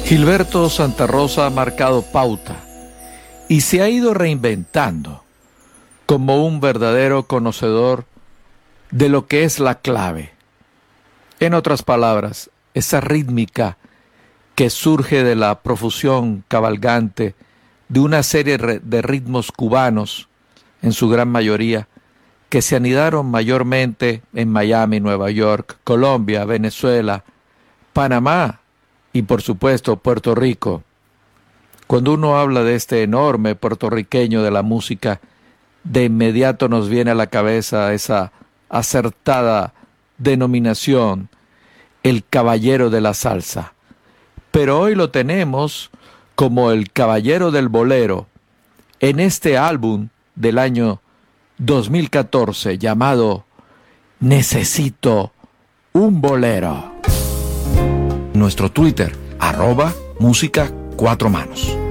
Gilberto Santa Rosa ha marcado pauta y se ha ido reinventando como un verdadero conocedor de lo que es la clave. En otras palabras, esa rítmica que surge de la profusión cabalgante de una serie de ritmos cubanos, en su gran mayoría, que se anidaron mayormente en Miami, Nueva York, Colombia, Venezuela, Panamá y por supuesto Puerto Rico. Cuando uno habla de este enorme puertorriqueño de la música, de inmediato nos viene a la cabeza esa acertada denominación, el caballero de la salsa. Pero hoy lo tenemos como el caballero del bolero en este álbum del año 2014 llamado Necesito un bolero. Nuestro Twitter, @música4manos.